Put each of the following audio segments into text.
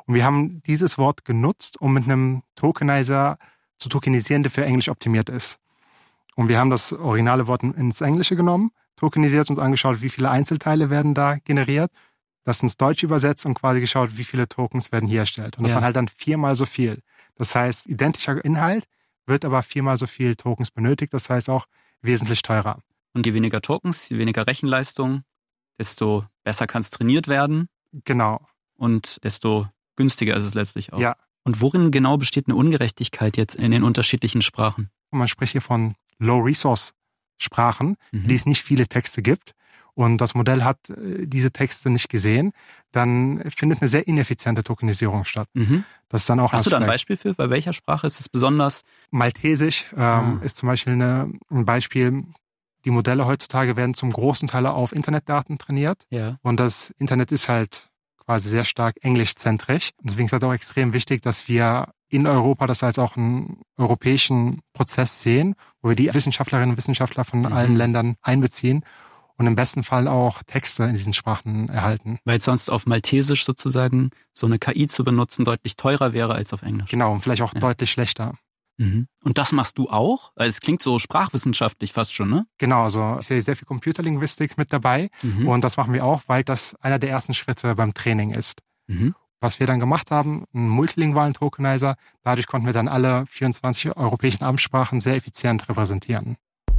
Und wir haben dieses Wort genutzt, um mit einem Tokenizer zu tokenisieren, der für Englisch optimiert ist. Und wir haben das originale Wort ins Englische genommen, tokenisiert, uns angeschaut, wie viele Einzelteile werden da generiert, das ins Deutsche übersetzt und quasi geschaut, wie viele Tokens werden hier erstellt. Und das waren halt dann 4-mal so viel. Das heißt, identischer Inhalt wird aber 4-mal so viel Tokens benötigt, das heißt auch wesentlich teurer. Und je weniger Tokens, je weniger Rechenleistung, desto besser kann es trainiert werden. Genau. Und desto günstiger ist es letztlich auch. Ja. Und worin genau besteht eine Ungerechtigkeit jetzt in den unterschiedlichen Sprachen? Man spricht hier von Low-Resource-Sprachen, für die es nicht viele Texte gibt. Und das Modell hat diese Texte nicht gesehen, dann findet eine sehr ineffiziente Tokenisierung statt. Das ist dann auch Hast du da ein Beispiel für? Bei welcher Sprache ist es besonders? Maltesisch ist zum Beispiel ein Beispiel. Die Modelle heutzutage werden zum großen Teil auf Internetdaten trainiert. Ja. Und das Internet ist halt quasi sehr stark englischzentrisch. Und deswegen ist es halt auch extrem wichtig, dass wir in Europa das als auch einen europäischen Prozess sehen, wo wir die Wissenschaftlerinnen und Wissenschaftler von allen Ländern einbeziehen und im besten Fall auch Texte in diesen Sprachen erhalten. Weil sonst auf Maltesisch sozusagen so eine KI zu benutzen deutlich teurer wäre als auf Englisch. Genau, und vielleicht auch deutlich schlechter. Und das machst du auch? Also es klingt so sprachwissenschaftlich fast schon, ne? Genau, also ist ja sehr viel Computerlinguistik mit dabei und das machen wir auch, weil das einer der ersten Schritte beim Training ist. Was wir dann gemacht haben, einen multilingualen Tokenizer, dadurch konnten wir dann alle 24 europäischen Amtssprachen sehr effizient repräsentieren.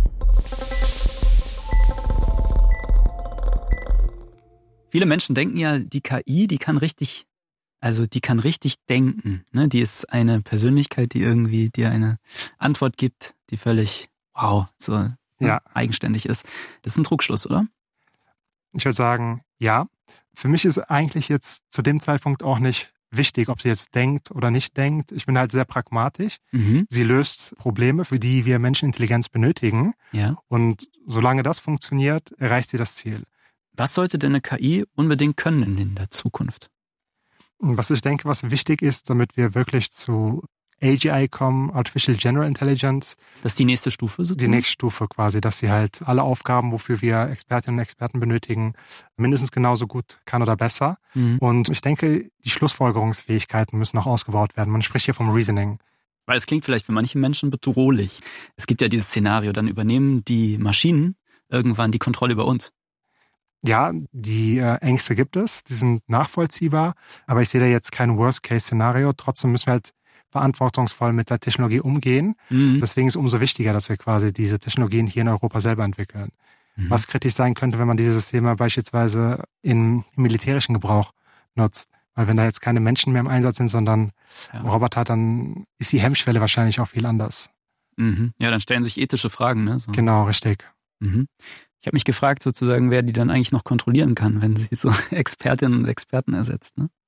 Viele Menschen denken ja, die KI, die kann richtig denken. Ne? Die ist eine Persönlichkeit, die irgendwie dir eine Antwort gibt, die völlig, eigenständig ist. Das ist ein Trugschluss, oder? Ich würde sagen, ja. Für mich ist eigentlich jetzt zu dem Zeitpunkt auch nicht wichtig, ob sie jetzt denkt oder nicht denkt. Ich bin halt sehr pragmatisch. Sie löst Probleme, für die wir Menschenintelligenz benötigen. Ja. Und solange das funktioniert, erreicht sie das Ziel. Was sollte denn eine KI unbedingt können in der Zukunft? Was ich denke, was wichtig ist, damit wir wirklich zu AGI kommen, Artificial General Intelligence. Das ist die nächste Stufe sozusagen? Die nächste Stufe quasi, dass sie halt alle Aufgaben, wofür wir Expertinnen und Experten benötigen, mindestens genauso gut kann oder besser. Und ich denke, die Schlussfolgerungsfähigkeiten müssen noch ausgebaut werden. Man spricht hier vom Reasoning. Weil es klingt vielleicht für manche Menschen bedrohlich. Es gibt ja dieses Szenario, dann übernehmen die Maschinen irgendwann die Kontrolle über uns. Ja, die Ängste gibt es, die sind nachvollziehbar, aber ich sehe da jetzt kein Worst-Case-Szenario. Trotzdem müssen wir halt verantwortungsvoll mit der Technologie umgehen. Deswegen ist es umso wichtiger, dass wir quasi diese Technologien hier in Europa selber entwickeln. Was kritisch sein könnte, wenn man diese Systeme beispielsweise im militärischen Gebrauch nutzt. Weil wenn da jetzt keine Menschen mehr im Einsatz sind, sondern Roboter, dann ist die Hemmschwelle wahrscheinlich auch viel anders. Ja, dann stellen sich ethische Fragen, ne? So. Genau, richtig. Ich habe mich gefragt sozusagen, wer die dann eigentlich noch kontrollieren kann, wenn sie so Expertinnen und Experten ersetzt, ne?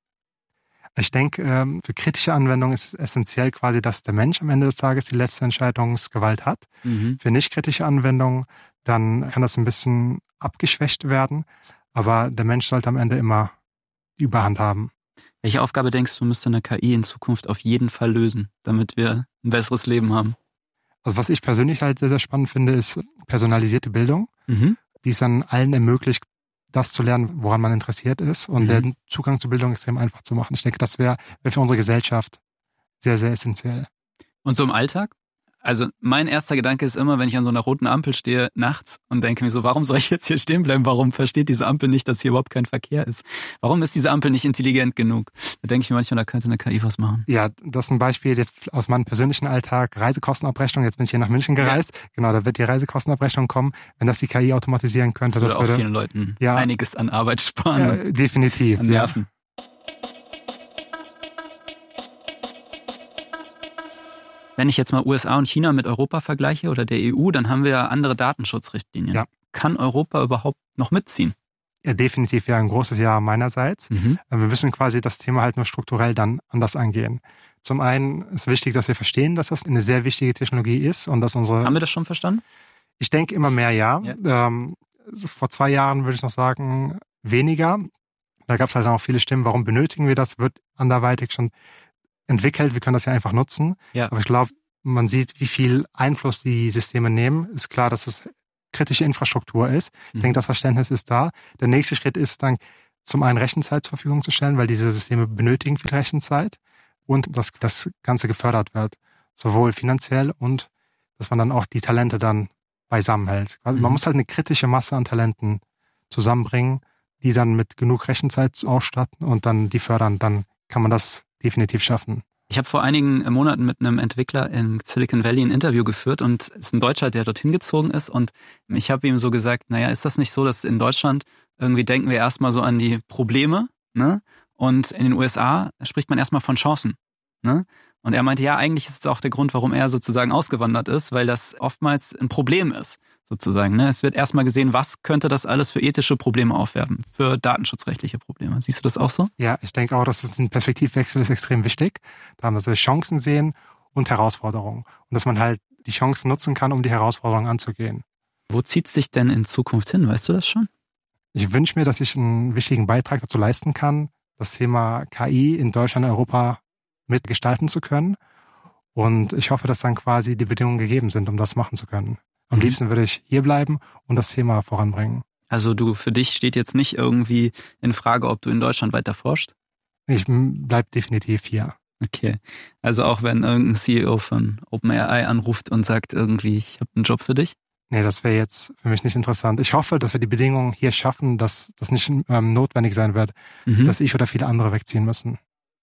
Ich denke, für kritische Anwendungen ist es essentiell quasi, dass der Mensch am Ende des Tages die letzte Entscheidungsgewalt hat. Für nicht kritische Anwendungen, dann kann das ein bisschen abgeschwächt werden, aber der Mensch sollte am Ende immer die Überhand haben. Welche Aufgabe denkst du, müsste eine KI in Zukunft auf jeden Fall lösen, damit wir ein besseres Leben haben? Also was ich persönlich halt sehr, sehr spannend finde, ist personalisierte Bildung, die es dann allen ermöglicht, das zu lernen, woran man interessiert ist und den Zugang zur Bildung extrem einfach zu machen. Ich denke, das wäre für unsere Gesellschaft sehr, sehr essentiell. Und so im Alltag? Also mein erster Gedanke ist immer, wenn ich an so einer roten Ampel stehe, nachts und denke mir so, warum soll ich jetzt hier stehen bleiben? Warum versteht diese Ampel nicht, dass hier überhaupt kein Verkehr ist? Warum ist diese Ampel nicht intelligent genug? Da denke ich mir manchmal, da könnte eine KI was machen. Ja, das ist ein Beispiel jetzt aus meinem persönlichen Alltag, Reisekostenabrechnung. Jetzt bin ich hier nach München gereist. Ja. Genau, da wird die Reisekostenabrechnung kommen. Wenn das die KI automatisieren könnte, das würde auch vielen Leuten einiges an Arbeit sparen. Ja, definitiv. An Nerven. Ja. Wenn ich jetzt mal USA und China mit Europa vergleiche oder der EU, dann haben wir ja andere Datenschutzrichtlinien. Ja. Kann Europa überhaupt noch mitziehen? Ja, definitiv ein großes Ja meinerseits. Wir müssen quasi das Thema halt nur strukturell dann anders angehen. Zum einen ist wichtig, dass wir verstehen, dass das eine sehr wichtige Technologie ist und dass unsere... Haben wir das schon verstanden? Ich denke immer mehr, ja. Vor 2 Jahren würde ich noch sagen, weniger. Da gab es halt auch viele Stimmen, warum benötigen wir das? Wird anderweitig schon entwickelt, wir können das ja einfach nutzen. Ja. Aber ich glaube, man sieht, wie viel Einfluss die Systeme nehmen. Ist klar, dass es kritische Infrastruktur ist. Ich denke, das Verständnis ist da. Der nächste Schritt ist dann zum einen Rechenzeit zur Verfügung zu stellen, weil diese Systeme benötigen viel Rechenzeit und dass das Ganze gefördert wird, sowohl finanziell und dass man dann auch die Talente dann beisammen hält. Also man muss halt eine kritische Masse an Talenten zusammenbringen, die dann mit genug Rechenzeit ausstatten und dann die fördern. Dann kann man das definitiv schaffen. Ich habe vor einigen Monaten mit einem Entwickler in Silicon Valley ein Interview geführt und es ist ein Deutscher, der dorthin gezogen ist und ich habe ihm so gesagt, naja, ist das nicht so, dass in Deutschland irgendwie denken wir erstmal so an die Probleme, ne? Und in den USA spricht man erstmal von Chancen, ne? Und er meinte, ja, eigentlich ist es auch der Grund, warum er sozusagen ausgewandert ist, weil das oftmals ein Problem ist, sozusagen, ne? Es wird erstmal gesehen, was könnte das alles für ethische Probleme aufwerfen, für datenschutzrechtliche Probleme. Siehst du das auch so? Ja, ich denke auch, dass ein Perspektivwechsel ist extrem wichtig. Da haben wir Chancen sehen und Herausforderungen. Und dass man halt die Chancen nutzen kann, um die Herausforderungen anzugehen. Wo zieht es sich denn in Zukunft hin? Weißt du das schon? Ich wünsche mir, dass ich einen wichtigen Beitrag dazu leisten kann, das Thema KI in Deutschland und Europa mitgestalten zu können. Und ich hoffe, dass dann quasi die Bedingungen gegeben sind, um das machen zu können. Am liebsten würde ich hier bleiben und das Thema voranbringen. Also für dich steht jetzt nicht irgendwie in Frage, ob du in Deutschland weiter forschst? Ich bleib definitiv hier. Okay. Also auch wenn irgendein CEO von OpenAI anruft und sagt irgendwie, ich habe einen Job für dich? Nee, das wäre jetzt für mich nicht interessant. Ich hoffe, dass wir die Bedingungen hier schaffen, dass das nicht notwendig sein wird, dass ich oder viele andere wegziehen müssen.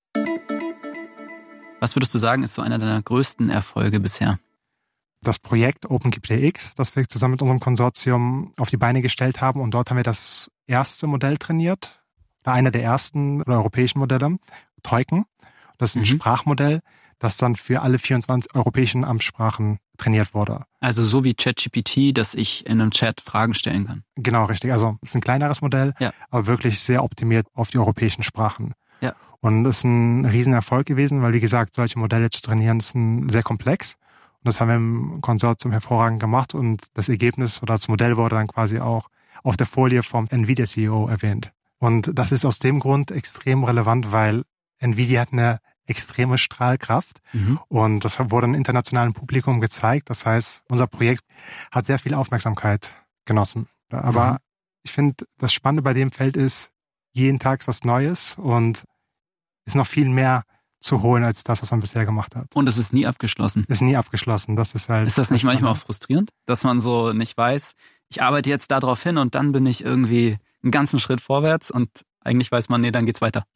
Was würdest du sagen, ist so einer deiner größten Erfolge bisher? Das Projekt OpenGPTX, das wir zusammen mit unserem Konsortium auf die Beine gestellt haben. Und dort haben wir das erste Modell trainiert, oder einer der ersten europäischen Modelle, Teuken. Das ist ein Sprachmodell, das dann für alle 24 europäischen Amtssprachen trainiert wurde. Also so wie ChatGPT, dass ich in einem Chat Fragen stellen kann. Genau, richtig. Also es ist ein kleineres Modell, aber wirklich sehr optimiert auf die europäischen Sprachen. Ja. Und das ist ein Riesenerfolg gewesen, weil wie gesagt, solche Modelle zu trainieren, ist sehr komplex. Und das haben wir im Konsortium hervorragend gemacht und das Ergebnis oder das Modell wurde dann quasi auch auf der Folie vom Nvidia-CEO erwähnt. Und das ist aus dem Grund extrem relevant, weil Nvidia hat eine extreme Strahlkraft und das wurde einem internationalen Publikum gezeigt. Das heißt, unser Projekt hat sehr viel Aufmerksamkeit genossen. Aber ich finde, das Spannende bei dem Feld ist, jeden Tag ist was Neues und ist noch viel mehr zu holen als das, was man bisher gemacht hat. Und es ist nie abgeschlossen. Ist nie abgeschlossen. Das ist halt. Ist das nicht manchmal auch frustrierend, dass man so nicht weiß, ich arbeite jetzt da drauf hin und dann bin ich irgendwie einen ganzen Schritt vorwärts und eigentlich weiß man, nee, dann geht's weiter.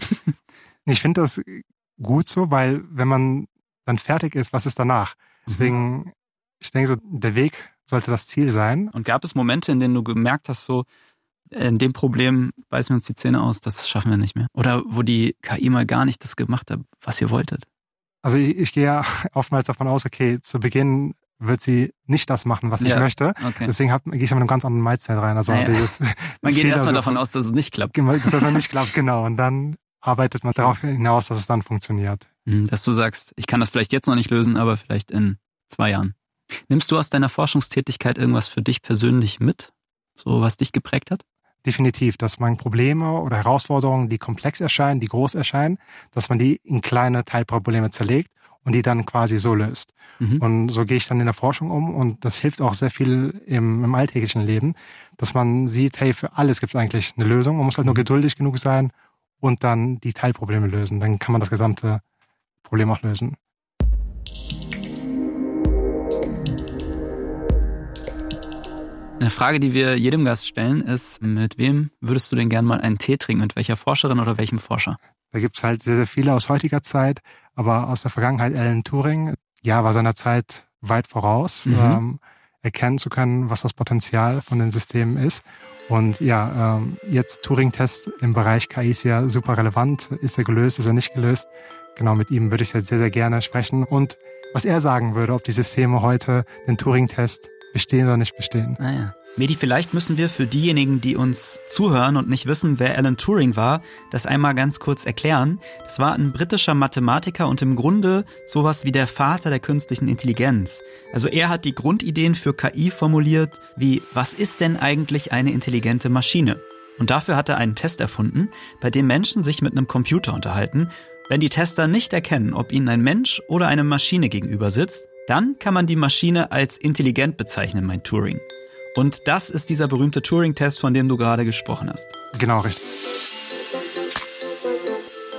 Ich finde das gut so, weil wenn man dann fertig ist, was ist danach? Deswegen, ich denke so, der Weg sollte das Ziel sein. Und gab es Momente, in denen du gemerkt hast, so, in dem Problem beißen wir uns die Zähne aus, das schaffen wir nicht mehr? Oder wo die KI mal gar nicht das gemacht hat, was ihr wolltet? Also ich gehe ja oftmals davon aus, okay, zu Beginn wird sie nicht das machen, was ich möchte. Okay. Deswegen gehe ich mit einem ganz anderen Mindset rein. Also man geht erstmal davon aus, dass es nicht klappt. Dass es nicht klappt, genau. Und dann arbeitet man darauf hinaus, dass es dann funktioniert. Dass du sagst, ich kann das vielleicht jetzt noch nicht lösen, aber vielleicht in 2 Jahren. Nimmst du aus deiner Forschungstätigkeit irgendwas für dich persönlich mit? So, was dich geprägt hat? Definitiv, dass man Probleme oder Herausforderungen, die komplex erscheinen, die groß erscheinen, dass man die in kleine Teilprobleme zerlegt und die dann quasi so löst. Und so gehe ich dann in der Forschung um und das hilft auch sehr viel im alltäglichen Leben, dass man sieht, hey, für alles gibt es eigentlich eine Lösung. Man muss halt nur geduldig genug sein und dann die Teilprobleme lösen. Dann kann man das gesamte Problem auch lösen. Eine Frage, die wir jedem Gast stellen, ist, mit wem würdest du denn gern mal einen Tee trinken? Mit welcher Forscherin oder welchem Forscher? Da gibt's halt sehr, sehr viele aus heutiger Zeit, aber aus der Vergangenheit Alan Turing, war seiner Zeit weit voraus, erkennen zu können, was das Potenzial von den Systemen ist. Und jetzt Turing-Test im Bereich KI ist ja super relevant. Ist er gelöst, ist er nicht gelöst? Genau, mit ihm würde ich jetzt sehr, sehr gerne sprechen. Und was er sagen würde, ob die Systeme heute den Turing-Test bestehen oder nicht bestehen. Naja. Mehdi, vielleicht müssen wir für diejenigen, die uns zuhören und nicht wissen, wer Alan Turing war, das einmal ganz kurz erklären. Das war ein britischer Mathematiker und im Grunde sowas wie der Vater der künstlichen Intelligenz. Also er hat die Grundideen für KI formuliert, wie, was ist denn eigentlich eine intelligente Maschine? Und dafür hat er einen Test erfunden, bei dem Menschen sich mit einem Computer unterhalten. Wenn die Tester nicht erkennen, ob ihnen ein Mensch oder eine Maschine gegenüber sitzt, dann kann man die Maschine als intelligent bezeichnen, meint Turing. Und das ist dieser berühmte Turing-Test, von dem du gerade gesprochen hast. Genau, richtig.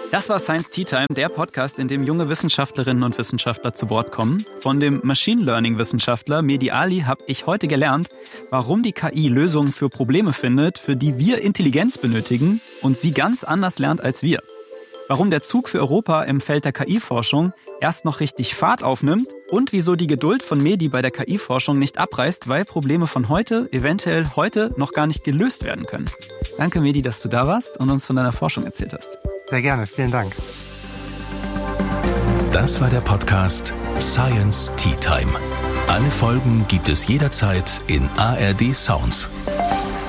Das war Science Tea Time, der Podcast, in dem junge Wissenschaftlerinnen und Wissenschaftler zu Wort kommen. Von dem Machine Learning Wissenschaftler Mehdi Ali habe ich heute gelernt, warum die KI Lösungen für Probleme findet, für die wir Intelligenz benötigen und sie ganz anders lernt als wir. Warum der Zug für Europa im Feld der KI-Forschung erst noch richtig Fahrt aufnimmt und wieso die Geduld von Mehdi bei der KI-Forschung nicht abreißt, weil Probleme von heute eventuell heute noch gar nicht gelöst werden können. Danke, Mehdi, dass du da warst und uns von deiner Forschung erzählt hast. Sehr gerne, vielen Dank. Das war der Podcast Science Tea Time. Alle Folgen gibt es jederzeit in ARD Sounds.